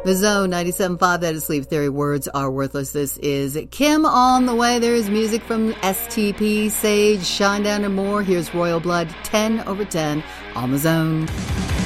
The Zone 97.5, that is Sleep Theory. Words are worthless. This is Kim on the way. There is music from STP, Sage, Shinedown, and more. Here's Royal Blood, 10/10 on The Zone.